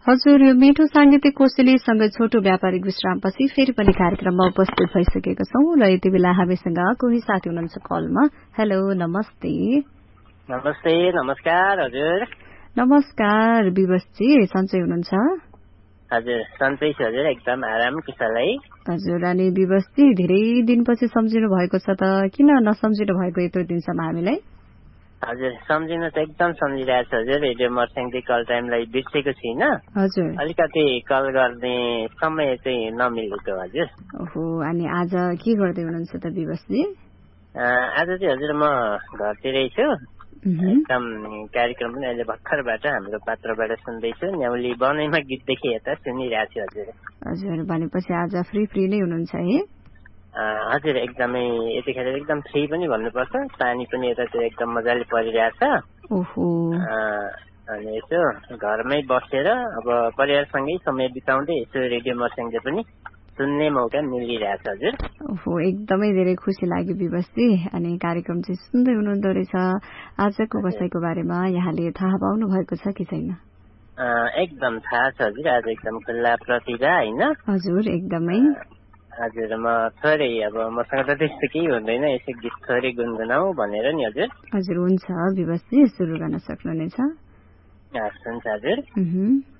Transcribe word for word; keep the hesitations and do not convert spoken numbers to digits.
हजुर, यो मिठो सांगीतिक कोसेलीसँग छोटो व्यापारिक विश्रामपछि फेरि पनि कार्यक्रममा उपस्थित भइसकेका छौं र यति बेला हामीसँग कोही साथी हुनुहुन्छ कलमा। हेलो, नमस्ते। नमस्ते, नमस्कार हजुर। नमस्कार विवशजी, सन्चै हुनुहुन्छ? हजुर, सन्चै छु हजुर, एकदम आराम कुशलै। हजुर, अनि विवशजी धेरै दिनपछि सम्झिनु भएको छ त किन नसम्झिनु भएको यत्रो दिनसम्म हामीलाई? हजुर, सम्झिनु त एकदम सम्झिरहेको छु हजुर। रेडियो मर्स्याङदी कल टाइमलाई बिर्सेको छुइनँ। हजुर, अलिकति कल गर्ने समय चाहिँ नमिलेको हजुर। ओहो, अनि आज के गर्दै हुनुहुन्छ त विवशजी? आज चाहिँ हजुर म घरतिरै छु। एकदम कार्यक्रम पनि अहिले भर्खरबाट हाम्रो पात्रबाट सुन्दैछु। न्याउली बनैमा गीतदेखि यता सुनिरहेको छु हजुर। हजुर, भनेपछि आज फ्री फ्री नै हुनुहुन्छ है? हजुर, एकदमै यतिखेर एकदम फ्री पनि भन्नुपर्छ। पानी पनि यतातिर एकदम मजाले परिरहेछ। ओहो, अनि यसो घरमै बसेर अब परिवारसँगै समय बिताउँदै यसो रेडियो मर्स्याङले पनि सुन्ने मौका मिलिरहेछ हजुर। ओहो, एकदमै धेरै खुसी लाग्यो विवशजी। अनि कार्यक्रम चाहिँ सुन्दै हुनुहुँदो रहेछ। आजको बसाइको बारेमा यहाँले थाहा पाउनु भएको छ कि छैन? एकदम थाहा छ हजुर। आज एकदम खुल्ला प्रतिभा होइन? हजुर, एकदमै। हजुर, म थोरै अब मसँग त त्यस्तो केही हुँदैन, यसो गीत थोरै गुनगुनाऊ भनेर नि हजुर। हजुर, हुन्छ विवशजी, सुरु गर्न सक्नुहुनेछ। हुन्छ हजुर।